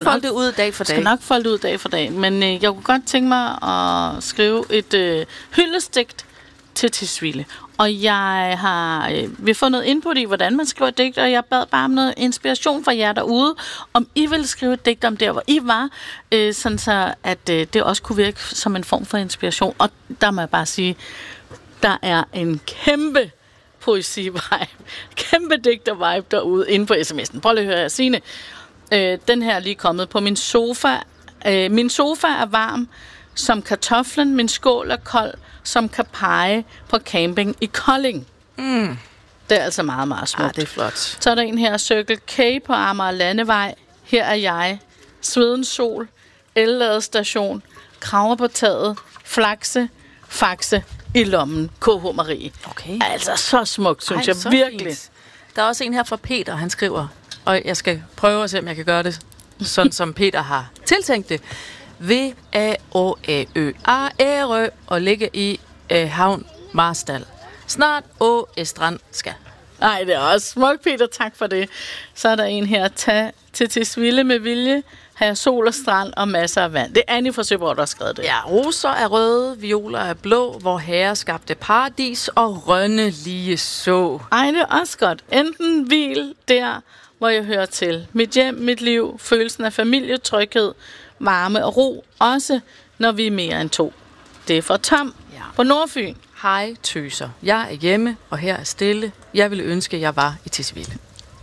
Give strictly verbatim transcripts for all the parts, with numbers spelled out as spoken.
folde det ud dag for dag. skal nok folde det ud dag for dag. Men øh, jeg kunne godt tænke mig at skrive et øh, hyldestigt til Tisvilde. Og jeg har øh, vi har fået noget input i, hvordan man skriver digt, og jeg bad bare om noget inspiration fra jer derude, om I ville skrive et digt om der, hvor I var, øh, sådan så at øh, det også kunne virke som en form for inspiration. Og der må jeg bare sige, der er en kæmpe poesi-vibe, kæmpe digter-vibe derude inde på sms'en. Prøv lige at høre, Signe. Øh, den her er lige kommet på min sofa. Øh, min sofa er varm som kartoflen, min skål er kold som kan pege på camping i Kolding. Mm. Det er altså meget, meget smukt. Ah, det er flot. Så er der en her, Circle K på Amager Landevej. Her er jeg. Svedens sol, elladestation, kraver på taget, flakse, faxe i lommen. K H Marie. Okay. Altså så smukt, synes Ej, jeg virkelig. Fint. Der er også en her fra Peter, han skriver, og jeg skal prøve at se, om jeg kan gøre det, sådan som Peter har tiltænkt det. V A O A Ø A R Ø og ligge i øh, havn Marstal. Snart Å Strand skal. Nej, det er også smukt, Peter. Tak for det. Så er der en her. Tag til Tisvilde med vilje. Have sol og strand og masser af vand. Det er Annie fra Søborg, der har skrevet det. Ja, roser er røde, violer er blå, hvor herre skabte paradis og rønne lige så. Ej, det er også godt. Enten hvil der, hvor jeg hører til. Mit hjem, mit liv, følelsen af familie, tryghed, varme og ro. Også når vi er mere end to. Det er for Tom ja. På Nordfyn. Hej tøser. Jeg er hjemme, og her er stille. Jeg ville ønske, at jeg var i Tisvilde.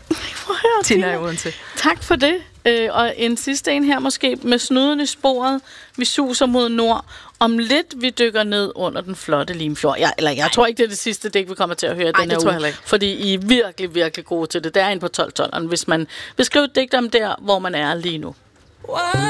Tina i Odense. Tak for det. Øh, og en sidste en her måske med snuden i sporet. Vi suser mod nord. Om lidt vi dykker ned under den flotte Limfjord. Jeg, eller jeg Ej. tror ikke, det er det sidste digt, vi kommer til at høre Ej, den her uge. Fordi I er virkelig, virkelig gode til det. Det er en på tolv-tolveren, hvis man vil skrive et digt om der, hvor man er lige nu.